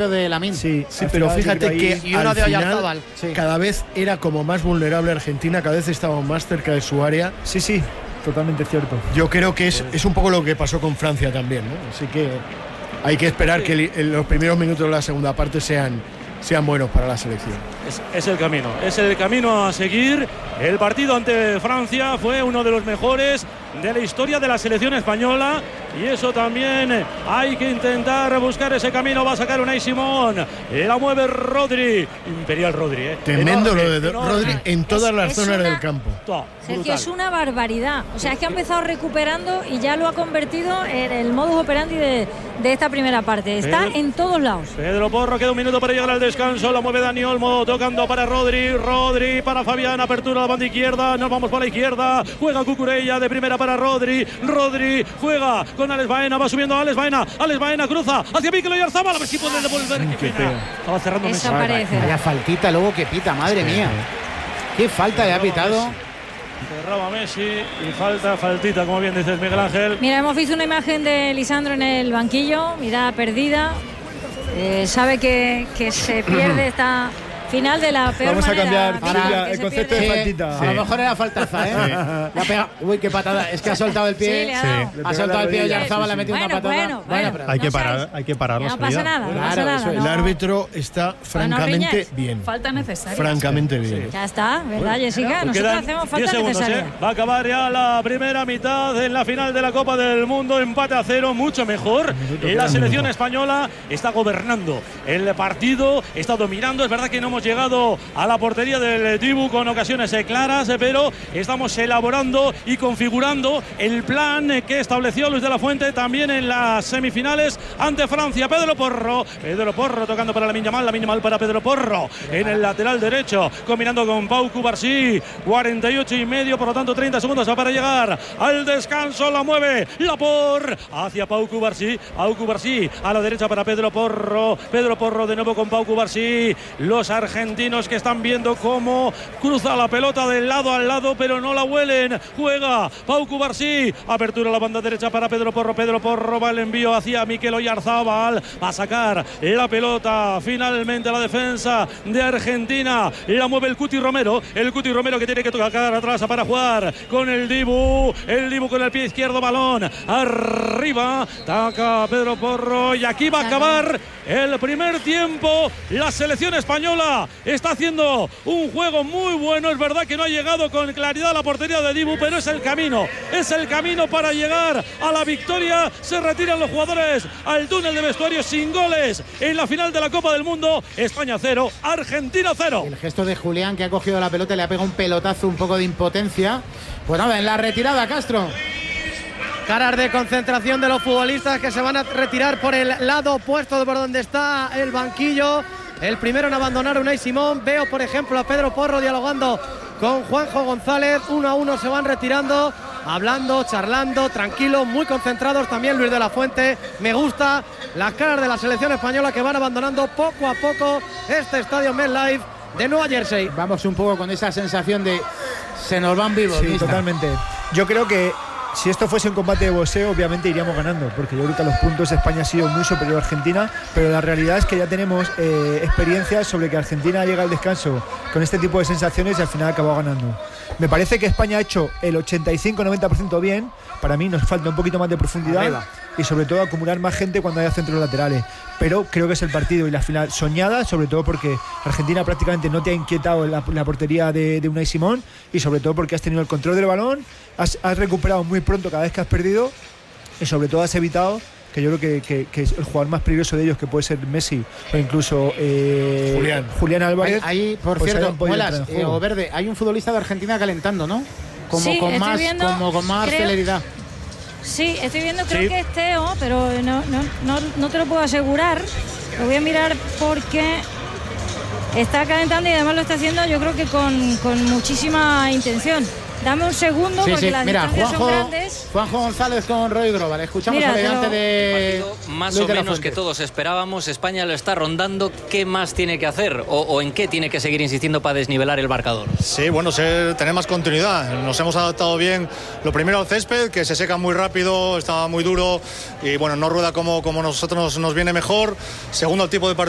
golpeo de Lamine. Sí, pero fíjate que y uno al de final Oyarzábal. cada vez era como más vulnerable Argentina, cada vez estaba más cerca de su área. Sí, totalmente cierto. Yo creo que es un poco lo que pasó con Francia también, ¿no? Así que hay que esperar que los primeros minutos de la segunda parte sean buenos para la selección. Es el camino a seguir. El partido ante Francia fue uno de los mejores de la historia de la selección española, y eso también hay que intentar buscar ese camino. Va a sacar Unai Simón, la mueve Rodri, Imperial Rodri, tremendo lo de Rodri en todas las zonas del campo. Sergio, es una barbaridad. O sea, es que ha empezado recuperando y ya lo ha convertido en el modus operandi de esta primera parte. Está en todos lados. Pedro Porro, queda un minuto para llegar al descanso. La mueve Dani Olmo, tocando para Rodri para Fabián, apertura a la banda izquierda. Nos vamos para la izquierda. Juega Cucurella de primera para Rodri juega con Alex Baena, va subiendo Alex Baena cruza hacia Mikel Oyarzabal, a ver si puede devolver. Estaba cerrando Messi. Vaya faltita luego que pita, madre mía. Qué falta le ha pitado. Cerraba Messi y faltita, como bien dices, Miguel Ángel. Mira, hemos visto una imagen de Lisandro en el banquillo, mirada perdida. Sabe que se pierde esta final de la peor manera. Vamos a cambiar ahora, el concepto de faltita. A lo mejor era faltaza, ¿eh? La pega. Uy, qué patada. Es que ha soltado el pie. Ha soltado el pie Oyarzabal, le ha metido una patada. Pero hay que parar. No pasa nada. El árbitro está francamente bien. Falta necesaria. Francamente bien. Ya está, ¿verdad, Jessica? Nosotros hacemos falta necesaria. Va a acabar ya la primera mitad en la final de la Copa del Mundo. Empate a 0, mucho mejor. La selección española está gobernando el partido, está dominando. Es verdad que no hemos llegado a la portería del Dibu con ocasiones claras, pero estamos elaborando y configurando el plan que estableció Luis de la Fuente también en las semifinales ante Francia. Pedro Porro tocando para Lamine Yamal para Pedro Porro en el lateral derecho, combinando con Pau Cubarsí. 48,5, por lo tanto 30 segundos para llegar al descanso. La mueve Laporte hacia Pau Cubarsí a la derecha para Pedro Porro de nuevo con Pau Cubarsí. Los argentinos que están viendo cómo cruza la pelota de lado al lado, pero no la huelen. Juega Pau Cubarsí, apertura a la banda derecha para Pedro Porro va el envío hacia Mikel Oyarzabal, va a sacar la pelota finalmente a la defensa de Argentina. La mueve el Cuti Romero que tiene que tocar atrás para jugar con el Dibu con el pie izquierdo, balón arriba, taca Pedro Porro, y aquí va a acabar el primer tiempo. La selección española está haciendo un juego muy bueno. Es verdad que no ha llegado con claridad a la portería de Dibu, pero es el camino para llegar a la victoria. Se retiran los jugadores al túnel de vestuarios sin goles en la final de la Copa del Mundo. España 0, Argentina 0. El gesto de Julián, que ha cogido la pelota y le ha pegado un pelotazo, un poco de impotencia. Pues nada, en la retirada, Castro. Caras de concentración de los futbolistas que se van a retirar por el lado opuesto por donde está el banquillo. El primero en abandonar, Unai Simón. Veo, por ejemplo, a Pedro Porro dialogando con Juanjo González. 1-1 se van retirando, hablando, charlando, tranquilos, muy concentrados. También Luis de la Fuente. Me gusta las caras de la selección española que van abandonando poco a poco este estadio MetLife de Nueva Jersey. Vamos un poco con esa sensación de se nos van vivos. Sí, totalmente. Yo creo que si esto fuese un combate de boxeo, obviamente iríamos ganando, porque yo creo que a los puntos España ha sido muy superior a Argentina, pero la realidad es que ya tenemos experiencias sobre que Argentina llega al descanso con este tipo de sensaciones y al final acabó ganando. Me parece que España ha hecho el 85-90% bien. Para mí nos falta un poquito más de profundidad arriba, y sobre todo acumular más gente cuando haya centros laterales, pero creo que es el partido y la final soñada, sobre todo porque Argentina prácticamente no te ha inquietado la portería de Unai Simón, y sobre todo porque has tenido el control del balón, has recuperado muy pronto cada vez que has perdido, y sobre todo has evitado, que yo creo que es el jugador más peligroso de ellos, que puede ser Messi o incluso Julián Álvarez. Ahí, por pues cierto, Muelas, o Verde, hay un futbolista de Argentina calentando, ¿no? Sí, con más celeridad. Sí, estoy viendo, creo que es Teo, pero no te lo puedo asegurar. Lo voy a mirar porque está calentando y además lo está haciendo, yo creo que con muchísima intención. Dame un segundo, porque las distancias son grandes. Juanjo González con Roy Grobal. Escuchamos a delante de más o menos que todos esperábamos. España lo está rondando. ¿Qué más tiene que hacer? ¿O en qué tiene que seguir insistiendo para desnivelar el marcador? Sí, bueno, tener más continuidad. Nos hemos adaptado bien. Lo primero al césped, que se seca muy rápido, estaba muy duro y bueno, no rueda como nosotros nos viene mejor. Segundo, el tipo de partido